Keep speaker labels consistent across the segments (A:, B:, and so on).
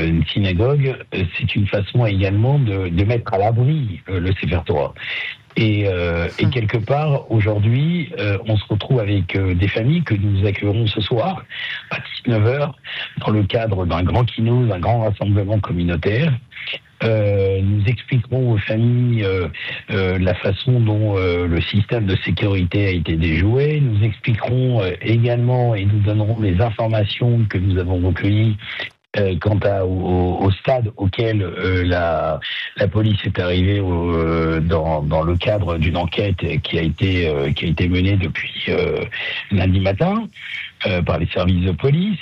A: une synagogue, c'est une façon également de mettre à l'abri le Sefer Torah. Et quelque part, aujourd'hui, on se retrouve avec des familles que nous accueillerons ce soir à 19h dans le cadre d'un grand keynote, d'un grand rassemblement communautaire. Nous expliquerons aux familles la façon dont le système de sécurité a été déjoué. Nous expliquerons également et nous donnerons les informations que nous avons recueillies quant au stade auquel la police est arrivée dans le cadre d'une enquête qui a été menée depuis lundi matin par les services de police.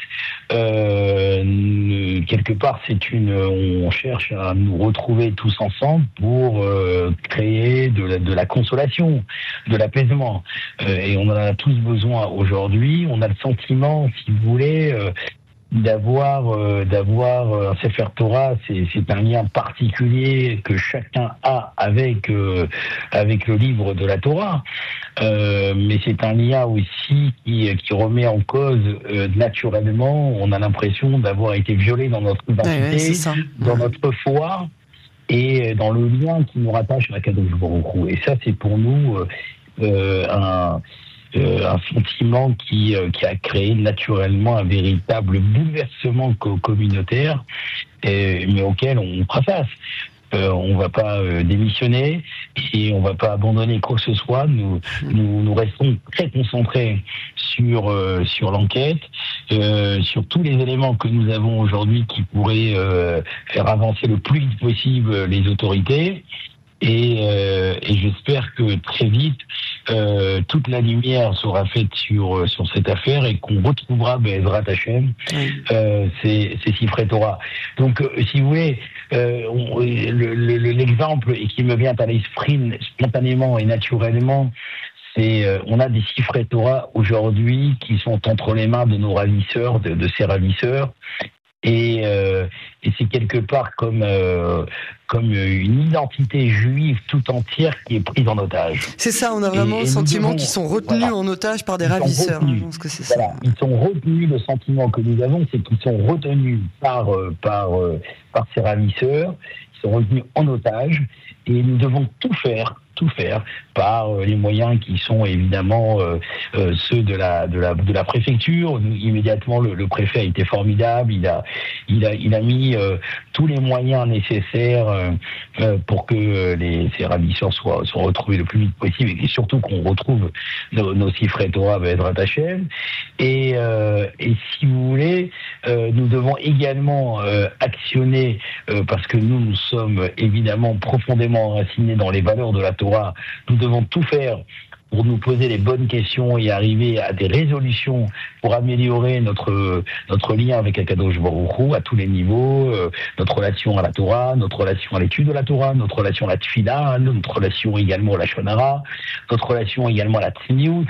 A: Quelque part, on cherche à nous retrouver tous ensemble pour créer de la consolation, de l'apaisement. Et on en a tous besoin aujourd'hui. On a le sentiment, si vous voulez, d'avoir un Sefer Torah, c'est un lien particulier que chacun a avec le livre de la Torah, mais c'est un lien aussi qui remet en cause naturellement. On a l'impression d'avoir été violé dans notre identité, dans notre foi et dans le lien qui nous rattache à Kadosh Baruch Hu. Et ça, c'est pour nous un sentiment qui a créé naturellement un véritable bouleversement communautaire, mais auquel on fera face. On va pas démissionner et on va pas abandonner quoi que ce soit. Nous restons très concentrés sur l'enquête, sur tous les éléments que nous avons aujourd'hui qui pourraient faire avancer le plus vite possible les autorités. Et j'espère que très vite, toute la lumière sera faite sur cette affaire et qu'on retrouvera Be'ezrat Hashem ces Sifrei Torah. Donc, si vous voulez, l'exemple qui me vient à l'esprit spontanément et naturellement, c'est on a des Sifrei Torah aujourd'hui qui sont entre les mains de nos ravisseurs, de ces ravisseurs. Et c'est quelque part comme une identité juive tout entière qui est prise en otage.
B: C'est ça, on a vraiment le sentiment qu'ils sont retenus en otage par des ravisseurs. Je pense que c'est ça.
A: Ils sont retenus, le sentiment que nous avons, c'est qu'ils sont retenus par ces ravisseurs, ils sont retenus en otage, et nous devons tout faire par les moyens qui sont évidemment ceux de la préfecture. Immédiatement, le préfet a été formidable. Il a mis tous les moyens nécessaires pour que ces ravisseurs soient retrouvés le plus vite possible et surtout qu'on retrouve nos Sifrei Torah Be'ezrat Hashem. Et si vous voulez, nous devons également actionner parce que nous sommes évidemment profondément enracinés dans les valeurs de la Torah. Nous devons tout faire pour nous poser les bonnes questions et arriver à des résolutions pour améliorer notre lien avec Akadosh Baruch Hu à tous les niveaux, notre relation à la Torah, notre relation à l'étude de la Torah, notre relation à la Tfila, notre relation également à la Shonara, notre relation également à la Tzniut.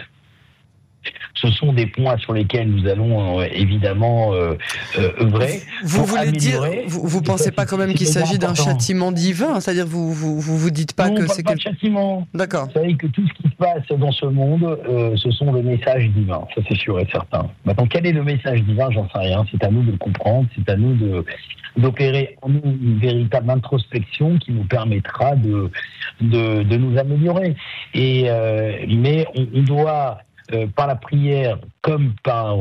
A: Ce sont des points sur lesquels nous allons évidemment œuvrer.
B: Vous voulez dire, vous pensez pas quand même qu'il s'agit d'un châtiment divin, c'est-à-dire vous dites pas que c'est
A: pas de châtiment.
B: D'accord.
A: Vous savez que tout ce qui se passe dans ce monde, ce sont des messages divins, ça c'est sûr et certain. Maintenant, quel est le message divin, j'en sais rien. C'est à nous de le comprendre, c'est à nous d'opérer en nous une véritable introspection qui nous permettra de nous améliorer. Mais on doit par la prière comme par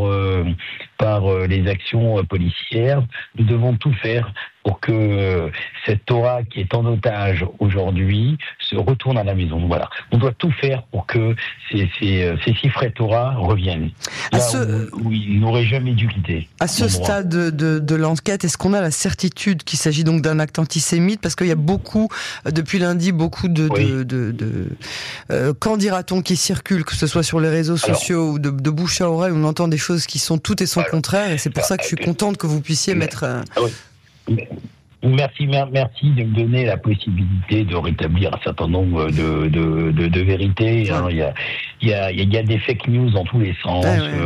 A: les actions policières, nous devons tout faire pour que cette Torah qui est en otage aujourd'hui se retourne à la maison. Voilà. On doit tout faire pour que ces Sifrei Torah reviennent. Où ils n'auraient jamais dû quitter.
B: À ce stade de l'enquête, est-ce qu'on a la certitude qu'il s'agit donc d'un acte antisémite ? Parce qu'il y a depuis lundi, beaucoup de qu'en dira-t-on qui circulent, que ce soit sur les réseaux sociaux ou de bouche à oreille, on entend des choses qui sont tout et son contraire, et c'est pour ça que je suis contente que vous puissiez mettre...
A: Merci de me donner la possibilité de rétablir un certain nombre de vérités. Hein. Il y a des fake news dans tous les sens.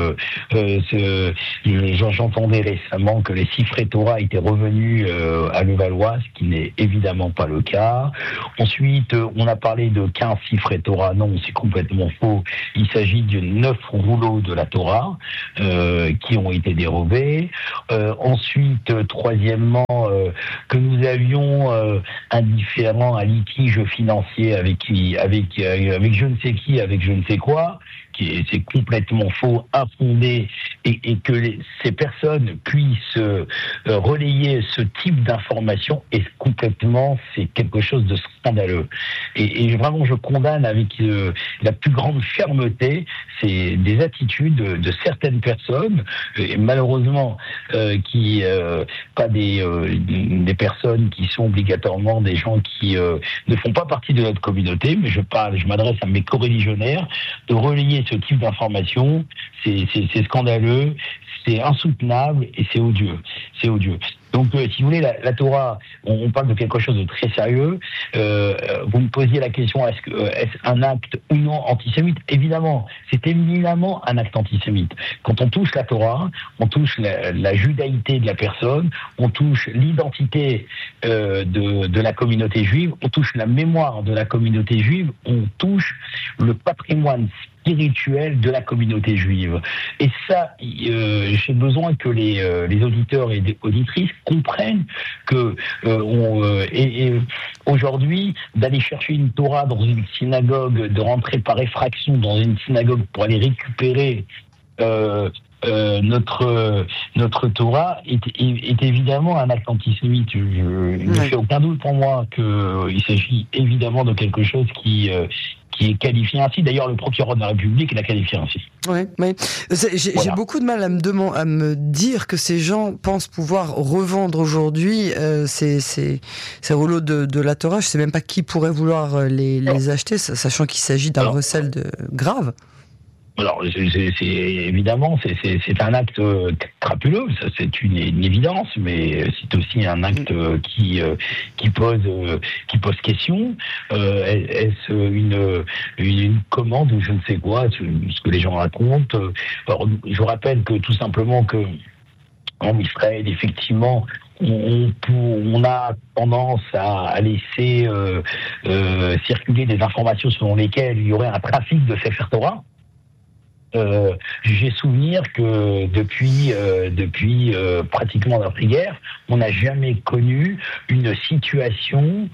A: J'entendais récemment que les Sifré Torah étaient revenus à Levallois, ce qui n'est évidemment pas le cas. Ensuite, on a parlé de 15 Sifré Torah. Non, c'est complètement faux. Il s'agit de 9 rouleaux de la Torah qui ont été dérobés. Ensuite, troisièmement, que nous avions un litige financier avec je ne sais qui, avec je ne sais quoi, c'est complètement faux, infondé, et que ces personnes puissent relayer ce type d'information c'est quelque chose de scandaleux. Et vraiment, je condamne avec la plus grande fermeté des attitudes de certaines personnes, et malheureusement pas des personnes qui sont obligatoirement des gens qui ne font pas partie de notre communauté, mais je m'adresse à mes coreligionnaires, de relayer ce type d'information, c'est scandaleux, c'est insoutenable et c'est odieux. Donc, si vous voulez, la Torah, on parle de quelque chose de très sérieux. Vous me posiez la question, est-ce un acte ou non antisémite ? Évidemment, c'est éminemment un acte antisémite. Quand on touche la Torah, on touche la judaïté de la personne, on touche l'identité de la communauté juive, on touche la mémoire de la communauté juive, on touche le patrimoine spirituel de la communauté juive. Et ça, j'ai besoin que les auditeurs et les auditrices comprennent que aujourd'hui, d'aller chercher une Torah dans une synagogue, de rentrer par effraction dans une synagogue pour aller récupérer notre Torah est évidemment un acte antisémite. Il ne fait aucun doute pour moi qu'il s'agit évidemment de quelque chose qui est qualifié ainsi. D'ailleurs, le procureur de la République l'a qualifié ainsi.
B: Ouais. J'ai beaucoup de mal à me dire que ces gens pensent pouvoir revendre aujourd'hui ces rouleaux de la Torah. Je ne sais même pas qui pourrait vouloir les acheter, sachant qu'il s'agit d'un recel grave.
A: Alors, évidemment, c'est un acte crapuleux, ça c'est une évidence, mais c'est aussi un acte qui pose question. Est-ce une commande ou je ne sais quoi, ce que les gens racontent. Alors, je rappelle que tout simplement que en Israël, effectivement, on a tendance à laisser circuler des informations selon lesquelles il y aurait un trafic de Sefer Torah. J'ai souvenir que depuis pratiquement l'après-guerre, on n'a jamais connu une situation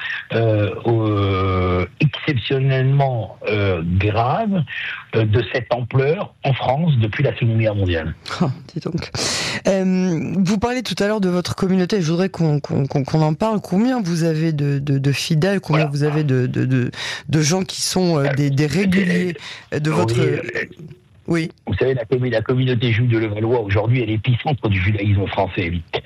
A: exceptionnellement grave de cette ampleur en France depuis la Seconde Guerre mondiale.
B: Oh, dis donc. Vous parlez tout à l'heure de votre communauté, je voudrais qu'on en parle. Combien vous avez de fidèles, combien vous avez de gens qui sont des réguliers de votre... Oui.
A: Vous savez, la communauté juive de Levallois, aujourd'hui, elle est l'épicentre du judaïsme français.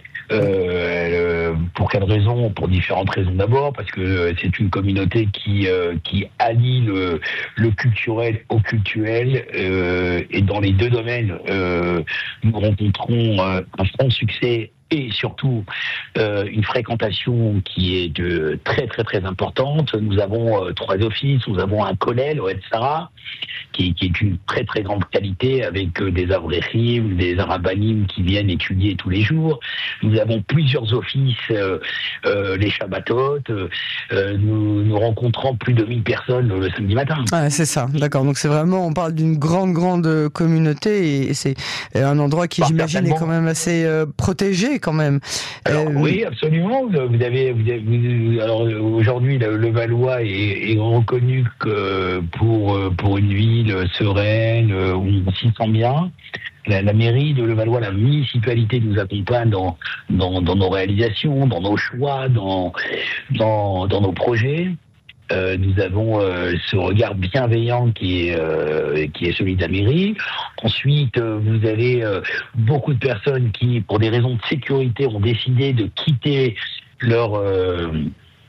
A: Pour quelles raisons ? Pour différentes raisons. D'abord, parce que c'est une communauté qui allie le culturel au cultuel, et dans les deux domaines, nous rencontrons un franc succès et surtout une fréquentation qui est très très très importante. Nous avons 3 offices, nous avons un kollel au Etzara, qui est une très très grande qualité, avec des avrechim, des arabanim qui viennent étudier tous les jours. Nous avons plusieurs offices les Shabbatot. Nous rencontrons plus de 1000 personnes le samedi matin.
B: Ah, c'est ça, d'accord. Donc c'est vraiment, on parle d'une grande communauté, et c'est un endroit qui, j'imagine, est quand même assez protégé quand même.
A: Alors, oui, absolument. Alors aujourd'hui, le Vallois est reconnu que pour une ville sereine où on s'y sent bien. La mairie de Levallois, la municipalité nous accompagne dans nos réalisations, dans nos choix, dans nos projets. Nous avons ce regard bienveillant qui est celui de la mairie. Ensuite, vous avez beaucoup de personnes qui, pour des raisons de sécurité, ont décidé de quitter leur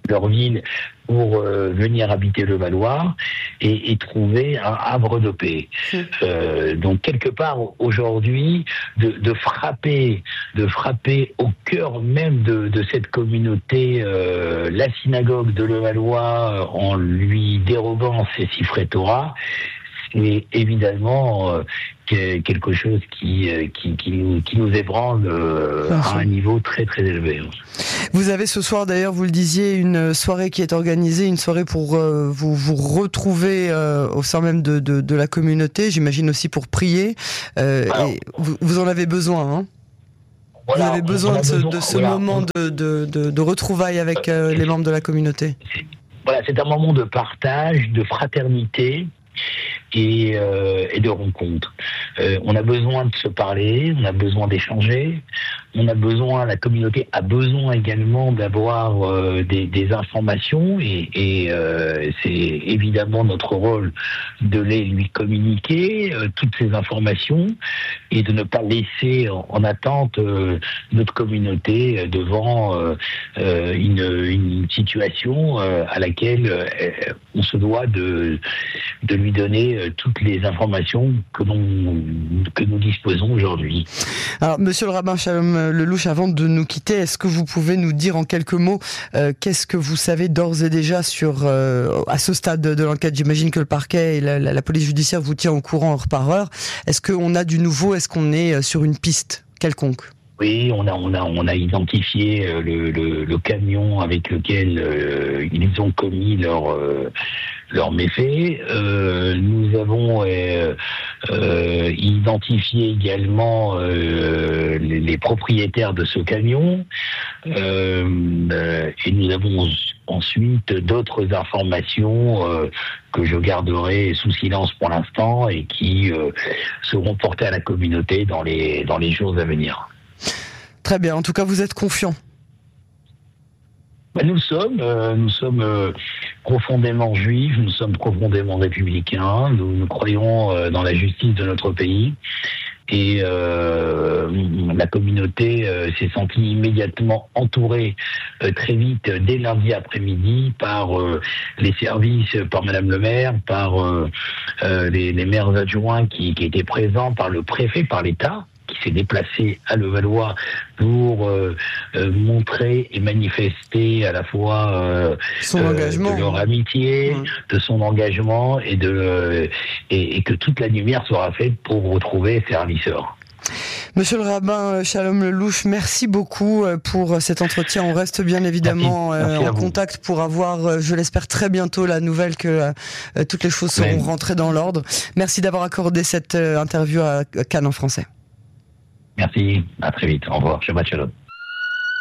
A: leur ville pour venir habiter le Valois et trouver un havre de paix. Donc quelque part aujourd'hui de frapper au cœur même de cette communauté la synagogue de Levallois en lui dérobant ses siffrets Torah, c'est évidemment quelque chose qui nous ébranle à un niveau très très élevé.
B: Vous avez ce soir d'ailleurs, vous le disiez, une soirée qui est organisée, une soirée pour vous retrouver au sein même de la communauté, j'imagine aussi pour prier. Alors, et vous en avez besoin, hein? Voilà, vous avez besoin de ce moment de retrouvailles avec les membres de la communauté.
A: Voilà, c'est un moment de partage, de fraternité et de rencontre. On a besoin de se parler, on a besoin d'échanger, la communauté a besoin également d'avoir des informations et c'est évidemment notre rôle de les lui communiquer toutes ces informations et de ne pas laisser en attente notre communauté devant une situation à laquelle on se doit de lui donner toutes les informations que nous disposons aujourd'hui.
B: Alors, monsieur le rabbin Shalom Lelouch, avant de nous quitter, est-ce que vous pouvez nous dire en quelques mots qu'est-ce que vous savez d'ores et déjà à ce stade de l'enquête? J'imagine que le parquet et la police judiciaire vous tient au courant heure par heure. Est-ce qu'on a du nouveau? Est-ce qu'on est sur une piste quelconque?
A: Oui, on a identifié le camion avec lequel ils ont commis leur méfait. Nous avons identifié également les propriétaires de ce camion et nous avons ensuite d'autres informations que je garderai sous silence pour l'instant et qui seront portées à la communauté dans les jours à venir.
B: Très bien. En tout cas, vous êtes confiant.
A: Nous sommes profondément juifs, nous sommes profondément républicains, nous croyons dans la justice de notre pays et la communauté s'est sentie immédiatement entourée très vite dès lundi après-midi par les services, par Madame le maire, par les maires adjoints qui étaient présents, par le préfet, par l'État, qui s'est déplacé à Levallois pour montrer et manifester à la fois
B: son engagement,
A: de leur amitié, de son engagement et que toute la lumière sera faite pour retrouver ses ravisseurs.
B: Monsieur le rabbin Shalom Lelouch, merci beaucoup pour cet entretien. On reste bien évidemment
A: merci
B: en contact pour avoir, je l'espère très bientôt, la nouvelle que toutes les choses seront rentrées dans l'ordre. Merci d'avoir accordé cette interview à Cannes en français.
A: Merci, à très vite. Au revoir. Shabbat Shalom.